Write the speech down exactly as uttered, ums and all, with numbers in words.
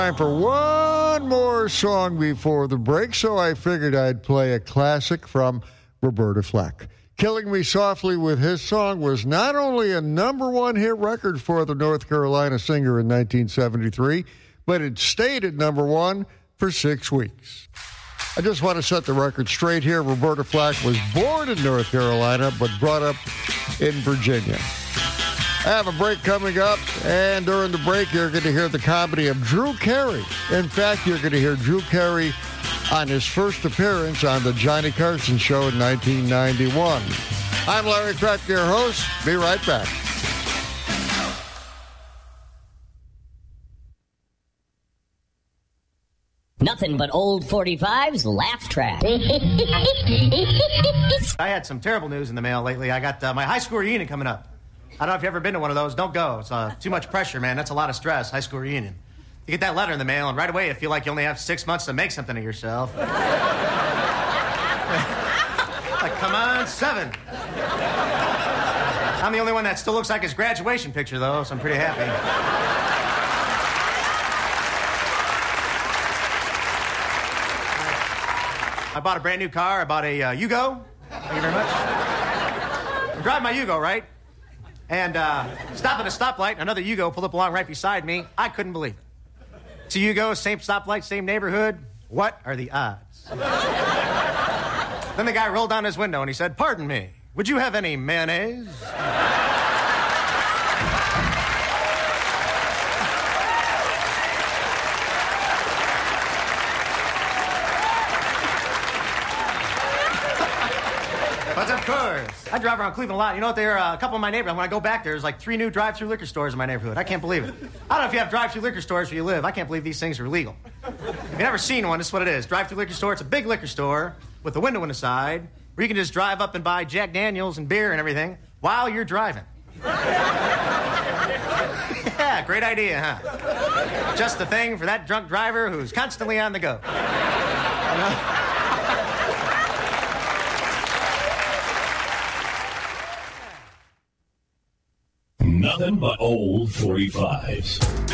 Time for one more song before the break, so I figured I'd play a classic from Roberta Flack. Killing Me Softly with his song was not only a number one hit record for the North Carolina singer in nineteen seventy-three, but it stayed at number one for six weeks. I just want to set the record straight here. Roberta Flack was born in North Carolina, but brought up in Virginia. I have a break coming up, and during the break, you're going to hear the comedy of Drew Carey. In fact, you're going to hear Drew Carey on his first appearance on the Johnny Carson Show in nineteen ninety-one. I'm Larry Crack, your host. Be right back. Nothing but old forty-fives laugh track. I had some terrible news in the mail lately. I got uh, my high school reunion coming up. I don't know if you've ever been to one of those. Don't go. It's uh, too much pressure, man. That's a lot of stress, high school reunion. You get that letter in the mail, and right away you feel like you only have six months to make something of yourself. Like, come on, seven. I'm the only one that still looks like his graduation picture, though, so I'm pretty happy. I bought a brand new car. I bought a uh, Yugo. Thank you very much. I'm driving my Yugo, right? And uh, stopped at a stoplight. Another Yugo pulled up along right beside me. I couldn't believe it. It's a Yugo, same stoplight, same neighborhood. What are the odds? Then the guy rolled down his window and he said, "Pardon me, would you have any mayonnaise?" But of course, I drive around Cleveland a lot. You know what? There are a couple of my neighborhoods. When I go back there, there's like three new drive-through liquor stores in my neighborhood. I can't believe it. I don't know if you have drive-through liquor stores where you live. I can't believe these things are illegal. If you've never seen one, this is what it is. Drive-through liquor store. It's a big liquor store with a window on the side where you can just drive up and buy Jack Daniels and beer and everything while you're driving. Yeah, great idea, huh? Just the thing for that drunk driver who's constantly on the go. You know? Nothing but old forty-fives.